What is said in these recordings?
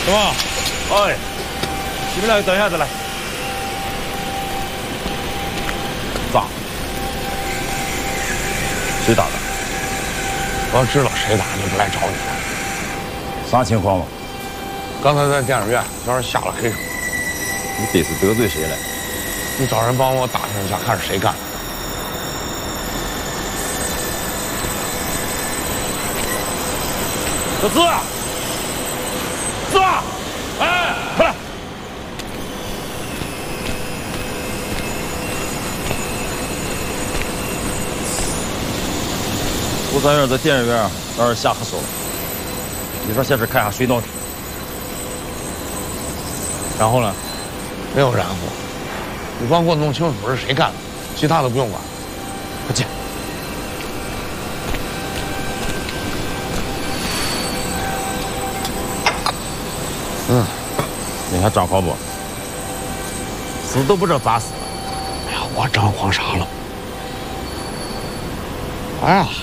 什么？哎，你们两个等一下再来。咋？谁打的？ 我要知道谁打，就不来找你了。 啥情况嘛？ 刚才在电影院让人下了黑手。 你这是得罪谁了？ 你找人帮我打听一下，看是谁干的。 小四，四，哎，快来！吴三元在电影院让人下黑手了，你说现在看下谁弄的？然后呢？ 没有然后，你光给我弄清楚是谁干的，其他的不用管。 快进。你还张狂不？死都不知道咋死的。 哎呀，我张狂啥了？哎呀，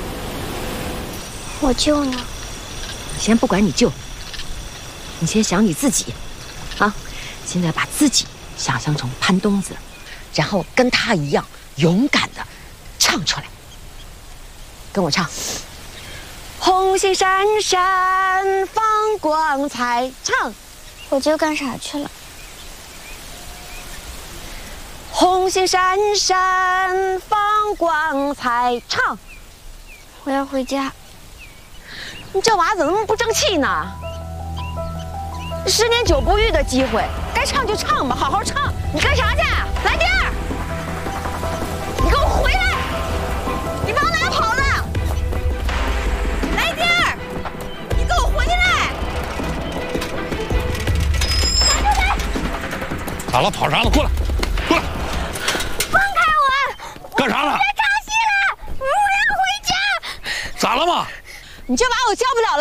我舅呢？ 先不管你舅，你先想你自己，啊！现在把自己想象成潘冬子，然后跟他一样勇敢的唱出来，跟我唱。红星闪闪放光彩，唱。 我舅干啥去了？ 红星闪闪放光彩，唱。 我要回家。 你这娃怎么那么不争气呢？10年9不遇的机会，该唱就唱吧，好好唱。你干啥去？来电儿！你给我回来！你往哪跑呢？来电儿！你给我回来！ 咋了？跑啥了？过来，过来！ 放开我！ 干啥了？ 我在唱戏了，我要回家。 咋了嘛？ 你这娃我教不了了。